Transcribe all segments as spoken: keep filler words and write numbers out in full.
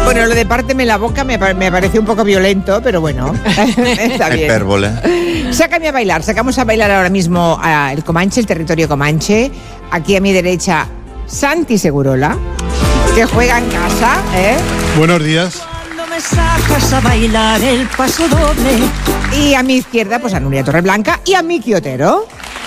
Bueno, lo de párteme la boca me, me parece un poco violento, pero bueno, está bien. Hipérbole. Sácame a bailar, sacamos a bailar ahora mismo a el Comanche, el territorio Comanche. Aquí a mi derecha, Santi Segurola, que juega en casa, ¿eh? Buenos días. Me sacas a bailar el paso doble. Y a mi izquierda, pues a Nuria Torreblanca y a Miki Otero.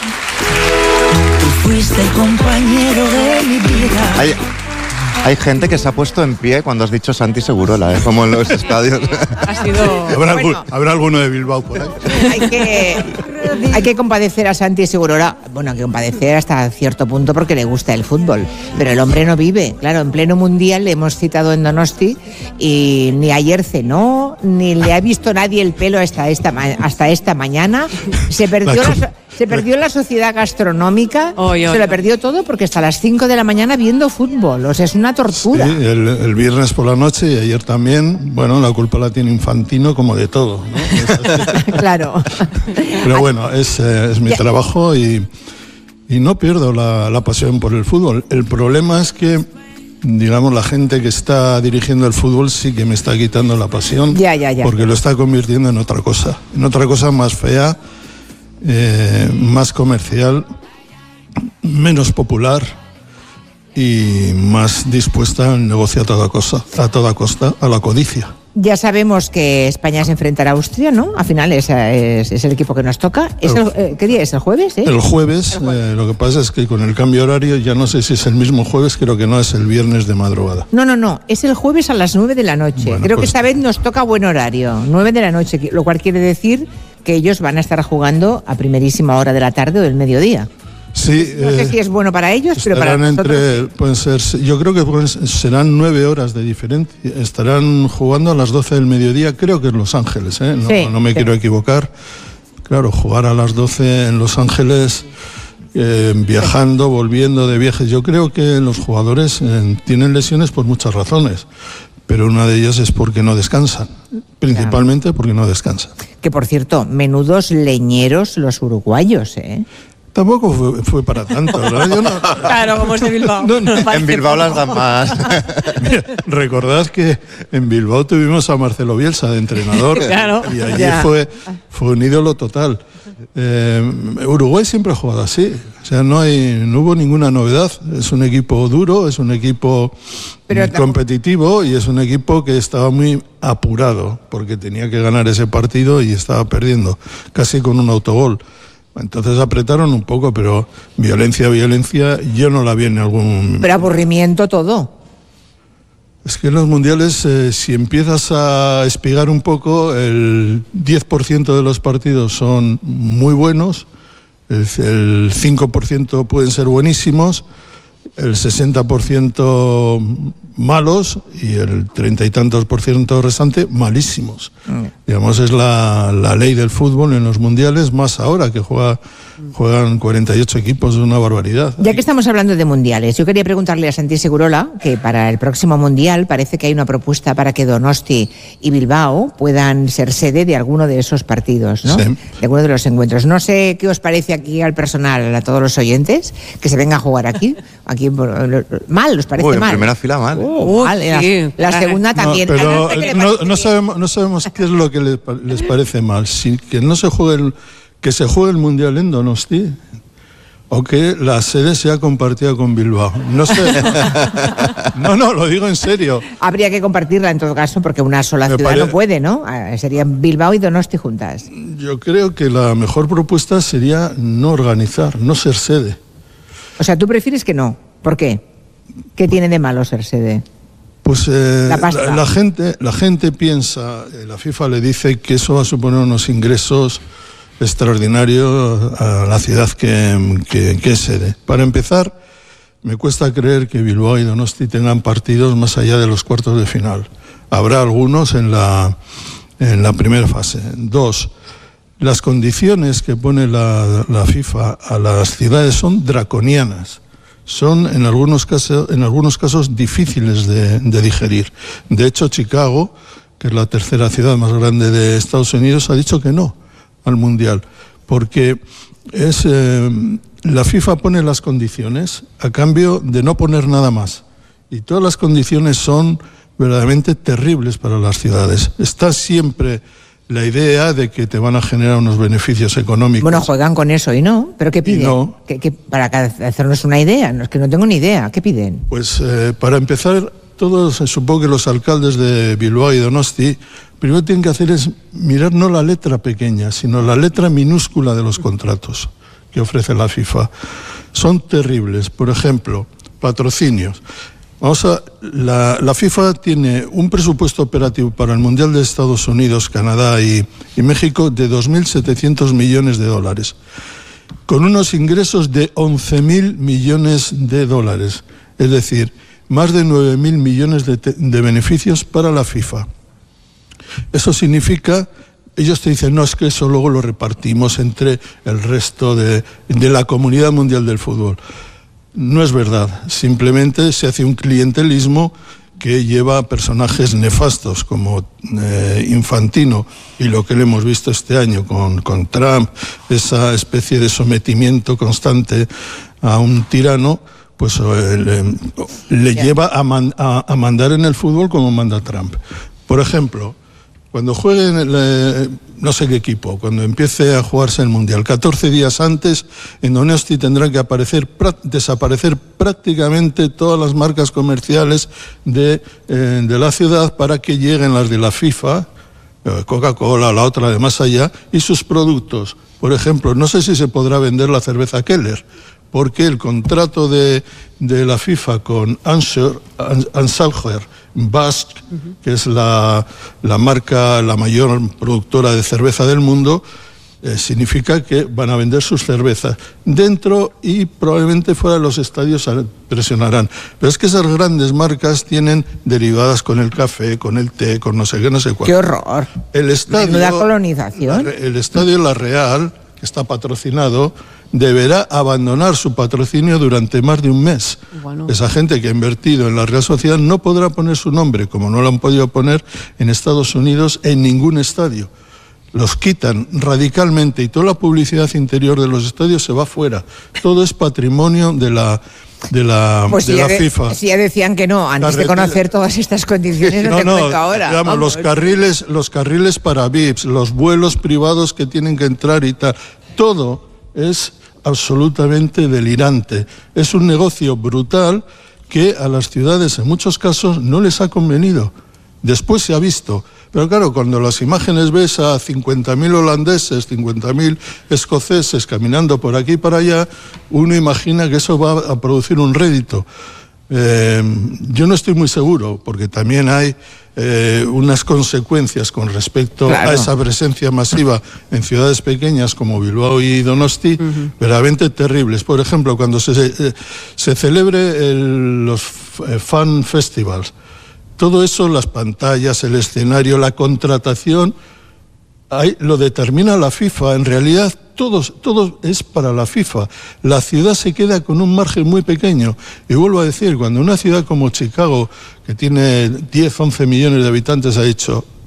Tú fuiste el compañero de mi vida. Hay, hay gente que se ha puesto en pie cuando has dicho Santi Segurola, ¿eh? Como en los estadios. Ha sido... ¿Habrá, bueno, algún, ¿Habrá alguno de Bilbao por ahí? Hay que, hay que compadecer a Santi Segurola. Bueno, hay que compadecer hasta cierto punto porque le gusta el fútbol. Pero el hombre no vive. Claro, en pleno mundial le hemos citado en Donosti y ni ayer cenó, ni le ha visto nadie el pelo hasta esta, hasta esta mañana. Se perdió la, la, se perdió la sociedad gastronómica. Oy, oy, se lo perdió todo porque hasta las cinco de la mañana viendo fútbol. O sea, es una tortura. Sí, el, el viernes por la noche y ayer también. Bueno, la culpa la tiene Infantino como de todo, ¿no? Claro. Pero bueno, es, es mi trabajo y, y no pierdo la, la pasión por el fútbol. El problema es que, digamos, la gente que está dirigiendo el fútbol sí que me está quitando la pasión. Ya, ya, ya. Porque lo está convirtiendo en otra cosa. En otra cosa más fea, eh, más comercial, menos popular y más dispuesta al negocio a toda costa, a toda costa, a la codicia. Ya sabemos que España se enfrentará a Austria, ¿no? Al final es, es, es el equipo que nos toca. ¿Es el, el, ¿Qué día es? ¿El jueves? ¿eh? El jueves. El jueves. Eh, lo que pasa es que con el cambio horario ya no sé si es el mismo jueves, creo que no, es el viernes de madrugada. No, no, no. Es el jueves a las nueve de la noche. Bueno, creo pues, que esta vez nos toca buen horario. nueve de la noche, lo cual quiere decir que ellos van a estar jugando a primerísima hora de la tarde o del mediodía. Sí, no sé eh, si es bueno para ellos, pero para nosotros... Entre, pueden ser, yo creo que pueden, serán nueve horas de diferencia. Estarán jugando a las doce del mediodía, creo que en Los Ángeles, ¿eh? No, sí, no me sí. quiero equivocar. Claro, jugar a las doce en Los Ángeles, eh, viajando, volviendo de viajes. Yo creo que los jugadores eh, tienen lesiones por muchas razones, pero una de ellas es porque no descansan, principalmente claro. porque no descansan. Que por cierto, menudos leñeros los uruguayos, ¿eh? Tampoco fue, fue para tanto, ¿verdad? Yo no, claro, como es de Bilbao. No, no, en Bilbao las dan más. Mira, recordad que en Bilbao tuvimos a Marcelo Bielsa de entrenador. Claro. Y allí fue, fue un ídolo total. Eh, Uruguay siempre ha jugado así. O sea, no, hay, no hubo ninguna novedad. Es un equipo duro, es un equipo Pero competitivo y es un equipo que estaba muy apurado porque tenía que ganar ese partido y estaba perdiendo, casi con un autogol. Entonces apretaron un poco, pero violencia, violencia, yo no la vi en algún... Pero aburrimiento todo. Es que en los mundiales, eh, si empiezas a espigar un poco, el diez por ciento de los partidos son muy buenos, el, el cinco por ciento pueden ser buenísimos, el sesenta por ciento malos y el treinta y tantos por ciento restante malísimos. Mm. Digamos, es la, la ley del fútbol en los mundiales, más ahora que juega, juegan cuarenta y ocho equipos, es una barbaridad. Ya que estamos hablando de mundiales, yo quería preguntarle a Santi Segurola que para el próximo mundial parece que hay una propuesta para que Donosti y Bilbao puedan ser sede de alguno de esos partidos, ¿no? Sí. De alguno de los encuentros. No sé qué os parece aquí al personal, a todos los oyentes, que se venga a jugar aquí. Aquí mal, ¿os parece Uy, mal? En primera fila mal. Uh, mal. Sí. La, la segunda también. No, pero no, no, sabemos, no sabemos qué es lo que les, les parece mal. Si, que no se juegue el, que se juegue el mundial en Donosti o que la sede sea compartida con Bilbao. No sé. No, no, lo digo en serio. Habría que compartirla en todo caso porque una sola Me ciudad pare... no puede, ¿no? Serían Bilbao y Donosti juntas. Yo creo que la mejor propuesta sería no organizar, no ser sede. O sea, ¿tú prefieres que no? ¿Por qué? ¿Qué tiene de malo ser sede? Pues eh, la, la, la, gente, la gente piensa, eh, la FIFA le dice que eso va a suponer unos ingresos extraordinarios a la ciudad que, que, que es sede. Para empezar, me cuesta creer que Bilbao y Donosti tengan partidos más allá de los cuartos de final. Habrá algunos en la, en la primera fase. Dos, las condiciones que pone la, la FIFA a las ciudades son draconianas. Son en algunos casos, en algunos casos difíciles de, de digerir. De hecho, Chicago, que es la tercera ciudad más grande de Estados Unidos, ha dicho que no al Mundial, porque es eh, la FIFA pone las condiciones a cambio de no poner nada más. Y todas las condiciones son verdaderamente terribles para las ciudades. Está siempre la idea de que te van a generar unos beneficios económicos. Bueno, juegan con eso y no, pero ¿qué piden? No. ¿Qué, qué, para hacernos una idea, no, es que no tengo ni idea, ¿qué piden? Pues eh, para empezar, todos, supongo que los alcaldes de Bilbao y Donosti, primero tienen que hacer es mirar no la letra pequeña, sino la letra minúscula de los contratos que ofrece la FIFA. Son terribles. Por ejemplo, patrocinios. Vamos a, la, la FIFA tiene un presupuesto operativo para el Mundial de Estados Unidos, Canadá y, y México de dos mil setecientos millones de dólares, con unos ingresos de once mil millones de dólares, es decir, más de nueve mil millones de, de beneficios para la FIFA. Eso significa, ellos te dicen, no, es que eso luego lo repartimos entre el resto de, de la comunidad mundial del fútbol. No es verdad, simplemente se hace un clientelismo que lleva a personajes nefastos como eh, Infantino y lo que le hemos visto este año con, con Trump, esa especie de sometimiento constante a un tirano, pues eh, le, le lleva a, man, a, a mandar en el fútbol como manda Trump. Por ejemplo, cuando jueguen, el, no sé qué equipo, cuando empiece a jugarse el Mundial, catorce días antes, en Donosti tendrán que aparecer, desaparecer prácticamente todas las marcas comerciales de, eh, de la ciudad para que lleguen las de la FIFA, Coca-Cola, la otra de más allá, y sus productos. Por ejemplo, no sé si se podrá vender la cerveza Keller, porque el contrato de, de la FIFA con Anheuser Basque, uh-huh. que es la, la marca, la mayor productora de cerveza del mundo, eh, significa que van a vender sus cervezas dentro y probablemente fuera de los estadios presionarán. Pero es que esas grandes marcas tienen derivadas con el café, con el té, con no sé qué, no sé cuál. ¡Qué horror! El estadio, ¿Menuda colonización? La, el estadio La Real, que está patrocinado, deberá abandonar su patrocinio durante más de un mes. Bueno. Esa gente que ha invertido en la Real Sociedad no podrá poner su nombre, como no lo han podido poner en Estados Unidos en ningún estadio. Los quitan radicalmente y toda la publicidad interior de los estadios se va fuera. Todo es patrimonio de la de la, pues de si la de, FIFA. Si ya decían que no, antes Carretera. de conocer todas estas condiciones, no, no te no, cuento ahora. Digamos, los carriles, los carriles para V I Ps, los vuelos privados que tienen que entrar y tal, todo es absolutamente delirante. Es un negocio brutal que a las ciudades en muchos casos no les ha convenido. Después se ha visto. Pero claro, cuando las imágenes ves a cincuenta mil holandeses, cincuenta mil escoceses caminando por aquí y para allá, uno imagina que eso va a producir un rédito. Eh, yo no estoy muy seguro, porque también hay eh, unas consecuencias con respecto claro. a esa presencia masiva en ciudades pequeñas como Bilbao y Donosti, uh-huh. verdaderamente terribles. Por ejemplo, cuando se, eh, se celebre el, los fan festivals, todo eso, las pantallas, el escenario, la contratación, ahí lo determina la FIFA. En realidad, todo, todo es para la FIFA. La ciudad se queda con un margen muy pequeño. Y vuelvo a decir, cuando una ciudad como Chicago, que tiene diez, once millones de habitantes, ha dicho,